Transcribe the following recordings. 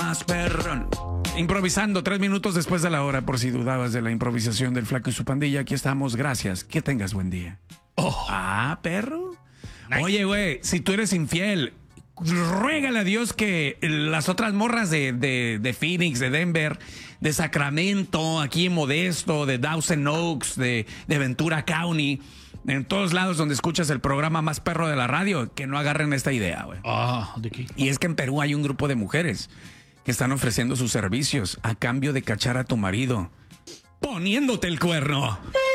más perrón. Improvisando 3 minutos después de la hora, por si dudabas de la improvisación del Flaco y su pandilla. Aquí estamos, gracias. Que tengas buen día. Perro. Nice. Oye, güey, si tú eres infiel, ruégale a Dios que las otras morras de Phoenix, de Denver, de Sacramento, aquí en Modesto, de Dawson Oaks, de Ventura County, en todos lados donde escuchas el programa más perro de la radio, que no agarren esta idea, güey. ¿De qué? Y es que en Perú hay un grupo de mujeres que están ofreciendo sus servicios a cambio de cachar a tu marido poniéndote el cuerno.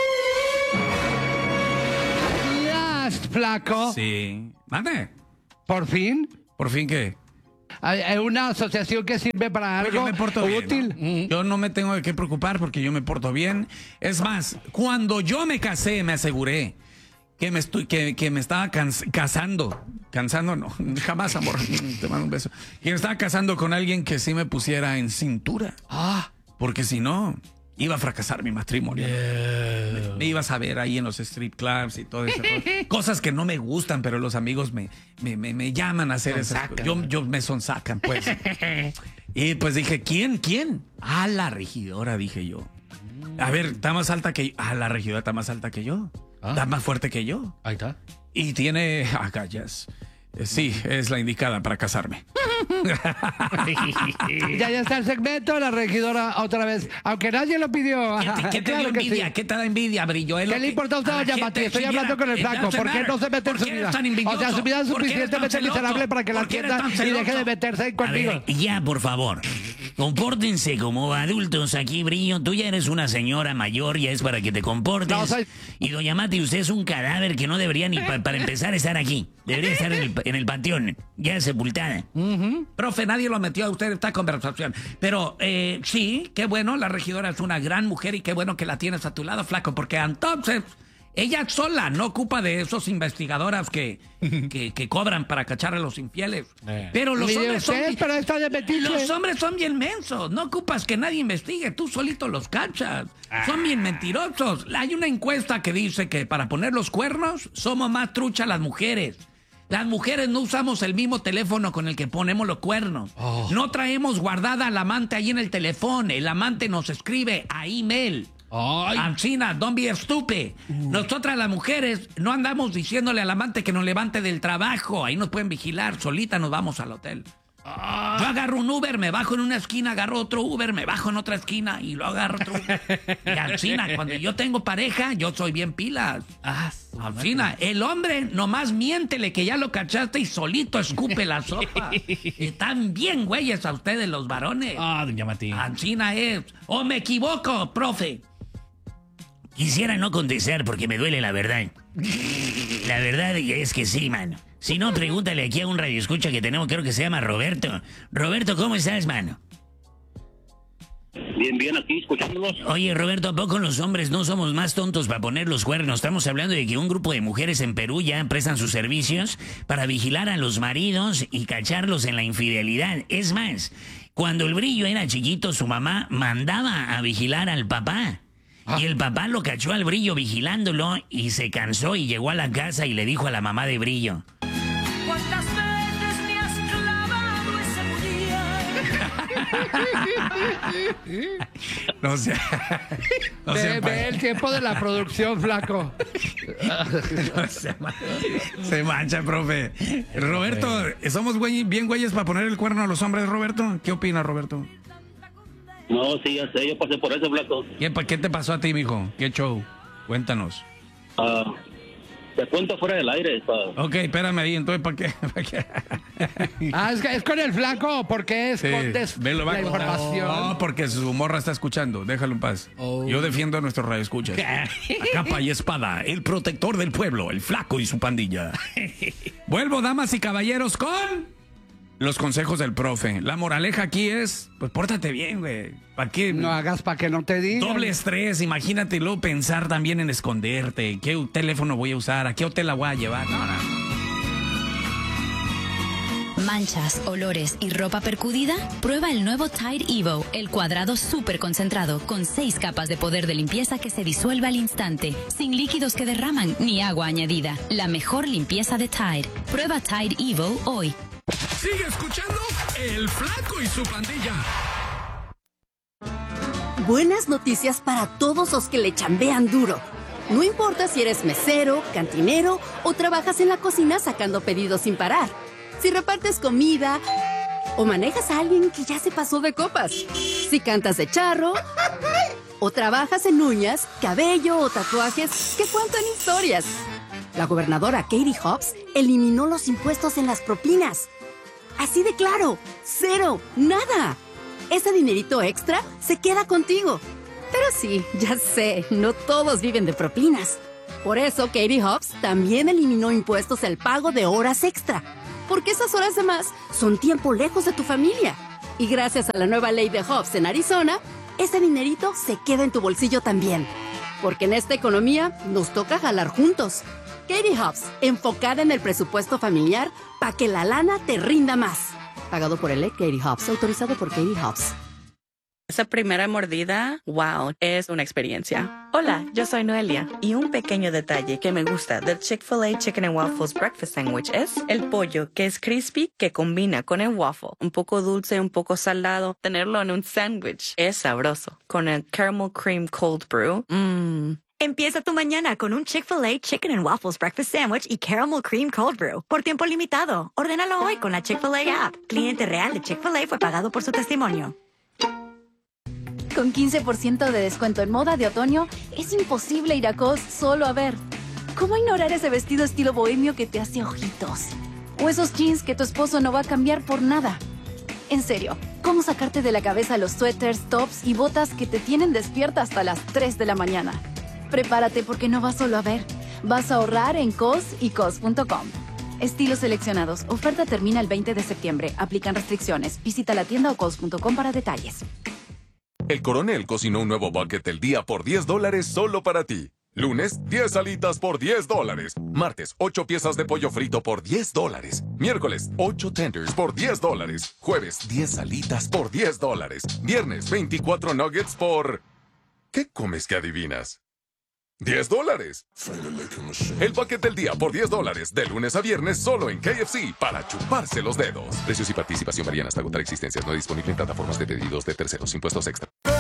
Flaco. Sí. ¿Mande? ¿Por fin? ¿Por fin qué? ¿Hay una asociación que sirve para Yo algo me porto útil? bien, ¿no? Yo no me tengo de qué preocupar porque yo me porto bien. Es más, cuando yo me casé, me aseguré que me estaba casando. Cansando, no, jamás, amor. Te mando un beso. Que me estaba casando con alguien que sí me pusiera en cintura. Porque si no, iba a fracasar mi matrimonio. Me ibas a ver ahí en los strip clubs y todo eso. Cosas que no me gustan, pero los amigos me llaman a hacer esas cosas. Yo me sonsacan, pues. Y pues dije, ¿quién? La regidora, dije yo. A ver, está más alta que yo. La regidora está más alta que yo. Está más fuerte que yo. Ahí está. Y tiene agallas. Sí, es la indicada para casarme. Ya está el segmento, la regidora otra vez, aunque nadie lo pidió. ¿Qué te Claro dio que envidia? sí. ¿Qué te da envidia, Brillo? ¿Qué le importa a usted, doña Mati? Estoy hablando con el Flaco. ¿Por qué no se mete en su vida? O sea, su vida es suficientemente miserable para que la entienda y deje de meterse conmigo. A ver, ya, por favor. Compórtense como adultos aquí, Brillo. Tú ya eres una señora mayor, ya es para que te comportes. No, soy- Y doña Mati, usted es un cadáver que no debería ni para empezar a estar aquí. Debería estar en el panteón, ya sepultada. Profe, nadie lo metió a usted en esta conversación. Pero sí, qué bueno, la regidora es una gran mujer y qué bueno que la tienes a tu lado, Flaco, porque entonces ella sola no ocupa de esos investigadoras que cobran para cachar a los infieles. Pero los Mire hombres son... usted, pero está de metiche. Los hombres son bien mensos, no ocupas que nadie investigue, tú solito los cachas. Son bien mentirosos. Hay una encuesta que dice que para poner los cuernos somos más truchas las mujeres. Las mujeres no usamos el mismo teléfono con el que ponemos los cuernos. No traemos guardada al amante ahí en el teléfono. El amante nos escribe a email. Ancina, don't be stupid. Nosotras las mujeres no andamos diciéndole al amante que nos levante del trabajo. Ahí nos pueden vigilar. Solita nos vamos al hotel. Yo agarro un Uber, me bajo en una esquina, agarro otro Uber, me bajo en otra esquina y lo agarro otro Uber. Y Ancina, cuando yo tengo pareja, yo soy bien pilas. Ancina, el hombre nomás miéntele que ya lo cachaste y solito escupe la sopa. Están bien güeyes a ustedes los varones. Doña Mati. Ancina es. ¿O me equivoco, profe? Quisiera no contestar porque me duele la verdad. La verdad es que sí, mano. Si no, pregúntale aquí a un radioescucha que tenemos, creo que se llama Roberto. Roberto, ¿cómo estás, mano? Bien, aquí escuchándolos. Oye, Roberto, ¿a poco los hombres no somos más tontos para poner los cuernos? Estamos hablando de que un grupo de mujeres en Perú ya prestan sus servicios para vigilar a los maridos y cacharlos en la infidelidad. Es más, cuando el Brillo era chiquito, su mamá mandaba a vigilar al papá. Y el papá lo cachó al Brillo vigilándolo y se cansó y llegó a la casa y le dijo a la mamá de Brillo: ¿Cuántas veces me has clavado ese día? No sé. Ve el tiempo de la producción, Flaco. Se mancha, profe. Roberto, ¿somos bien güeyes para poner el cuerno a los hombres, Roberto? ¿Qué opina, Roberto? No, sí, ya sé, yo pasé por eso, Flaco. ¿Qué te pasó a ti, mijo? ¿Qué show? Cuéntanos. Te cuento fuera del aire. Ok, espérame ahí, entonces, ¿para qué? Es con el Flaco, porque escondes Velo, va la a contar. información. No, porque su morra está escuchando. Déjalo en paz. Yo defiendo a nuestros radioescuchas. A capa y espada, el protector del pueblo, el Flaco y su pandilla. Vuelvo, damas y caballeros, con los consejos del profe. La moraleja aquí es, pues pórtate bien, güey. ¿Para qué? No hagas para que no te digan. Doble estrés, imagínate, y luego pensar también en esconderte. ¿Qué teléfono voy a usar? ¿A qué hotel la voy a llevar? No. Manchas, olores y ropa percudida. Prueba el nuevo Tide Evo, el cuadrado súper concentrado con 6 capas de poder de limpieza que se disuelve al instante, sin líquidos que derraman ni agua añadida. La mejor limpieza de Tide. Prueba Tide Evo hoy. Sigue escuchando El Flaco y su Pandilla. Buenas noticias para todos los que le chambean duro. No importa si eres mesero, cantinero o trabajas en la cocina sacando pedidos sin parar. Si repartes comida o manejas a alguien que ya se pasó de copas. Si cantas de charro o trabajas en uñas, cabello o tatuajes que cuentan historias. La gobernadora Katie Hobbs eliminó los impuestos en las propinas. Así de claro, cero, nada. Ese dinerito extra se queda contigo. Pero sí, ya sé, no todos viven de propinas. Por eso Katie Hobbs también eliminó impuestos al pago de horas extra. Porque esas horas de más son tiempo lejos de tu familia. Y gracias a la nueva ley de Hobbs en Arizona, ese dinerito se queda en tu bolsillo también. Porque en esta economía nos toca jalar juntos. Katie Hobbs, enfocada en el presupuesto familiar para que la lana te rinda más. Pagado por el Katie Hobbs, autorizado por Katie Hobbs. Esa primera mordida, wow, es una experiencia. Hola, yo soy Noelia y un pequeño detalle que me gusta del Chick-fil-A Chicken and Waffles Breakfast Sandwich es el pollo que es crispy que combina con el waffle. Un poco dulce, un poco salado. Tenerlo en un sándwich es sabroso. Con el Caramel Cream Cold Brew, Empieza tu mañana con un Chick-fil-A Chicken and Waffles Breakfast Sandwich y Caramel Cream Cold Brew. Por tiempo limitado. Ordénalo hoy con la Chick-fil-A app. Cliente real de Chick-fil-A fue pagado por su testimonio. Con 15% de descuento en moda de otoño, es imposible ir a Cos solo a ver. ¿Cómo ignorar ese vestido estilo bohemio que te hace ojitos? O esos jeans que tu esposo no va a cambiar por nada. En serio, ¿cómo sacarte de la cabeza los suéteres, tops y botas que te tienen despierta hasta las 3 de la mañana? Prepárate porque no vas solo a ver. Vas a ahorrar en Cos y Cos.com. Estilos seleccionados. Oferta termina el 20 de septiembre. Aplican restricciones. Visita la tienda o Cos.com para detalles. El Coronel cocinó un nuevo bucket del día por $10 solo para ti. Lunes, 10 alitas por $10. Martes, 8 piezas de pollo frito por $10. Miércoles, 8 tenders por $10. Jueves, 10 alitas por $10. Viernes, 24 nuggets por... ¿Qué comes que adivinas? $10. El bucket del día por $10, de lunes a viernes solo en KFC para chuparse los dedos. Precios y participación varían hasta agotar existencias. No disponible en plataformas de pedidos de terceros. Impuestos extra.